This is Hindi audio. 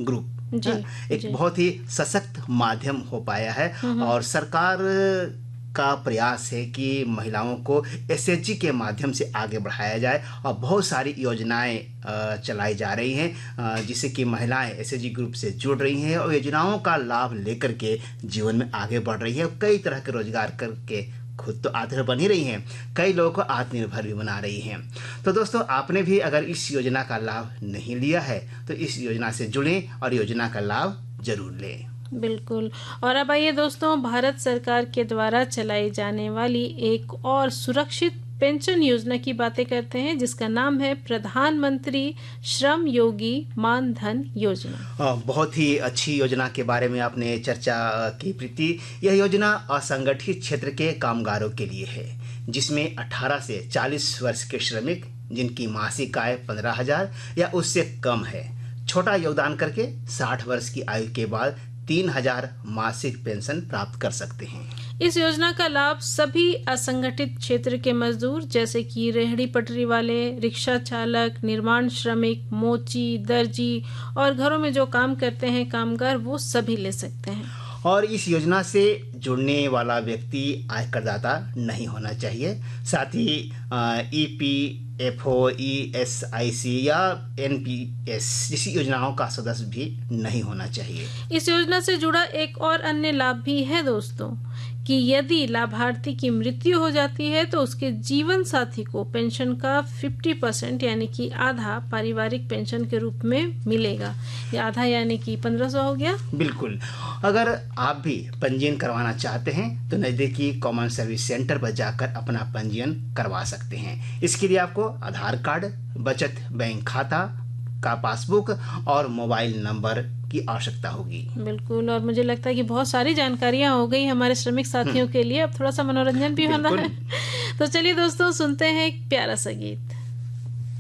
ग्रुप जी, एक बहुत ही सशक्त माध्यम हो पाया है। और सरकार का प्रयास है कि महिलाओं को एसएचजी के माध्यम से आगे बढ़ाया जाए और बहुत सारी योजनाएं चलाई जा रही हैं जिससे कि महिलाएं एसएचजी ग्रुप से जुड़ रही हैं और योजनाओं का लाभ लेकर के जीवन में आगे बढ़ रही है और कई तरह के रोजगार करके खुद तो आत्मनिर्भर बन ही रही हैं, कई लोगों को आत्मनिर्भर भी बना रही हैं। तो दोस्तों, आपने भी अगर इस योजना का लाभ नहीं लिया है तो इस योजना से जुड़ें और योजना का लाभ जरूर लें। बिल्कुल। और अब आइए दोस्तों, भारत सरकार के द्वारा चलाई जाने वाली एक और सुरक्षित पेंशन योजना की बातें करते हैं, जिसका नाम है प्रधानमंत्री श्रम योगी मान धन योजना। बहुत ही अच्छी योजना के बारे में आपने चर्चा की प्रीति। यह योजना असंगठित क्षेत्र के कामगारों के लिए है, जिसमें 18 से 40 वर्ष के श्रमिक जिनकी मासिक आय 15,000 या उससे कम है, छोटा योगदान करके 60 वर्ष की आयु के बाद 3,000 मासिक पेंशन प्राप्त कर सकते हैं। इस योजना का लाभ सभी असंगठित क्षेत्र के मजदूर जैसे कि रेहड़ी पटरी वाले, रिक्शा चालक, निर्माण श्रमिक, मोची, दर्जी और घरों में जो काम करते हैं कामगार, वो सभी ले सकते हैं। और इस योजना से जुड़ने वाला व्यक्ति आयकरदाता नहीं होना चाहिए। साथ ही EPFO, ESIC या NPS जैसी योजनाओं का सदस्य भी नहीं होना चाहिए। इस योजना से जुड़ा एक और अन्य लाभ भी है दोस्तों, कि यदि लाभार्थी की मृत्यु हो जाती है तो उसके जीवन साथी को पेंशन का 50% यानी कि आधा पारिवारिक पेंशन के रूप में मिलेगा। ये आधा यानी कि 1,500 हो गया। बिल्कुल। अगर आप भी पंजीयन करवाना चाहते हैं तो नज़दीकी कॉमन सर्विस सेंटर पर जाकर अपना पंजीयन करवा सकते हैं। इसके लिए आपको आधार कार्ड, बचत बैंक खाता का पासबुक और मोबाइल नंबर की आवश्यकता होगी। बिल्कुल। और मुझे लगता है कि बहुत सारी जानकारियां हो गई हमारे श्रमिक साथियों के लिए। अब थोड़ा सा मनोरंजन भी होना है। तो चलिए दोस्तों, सुनते हैं एक प्यारा सा गीत।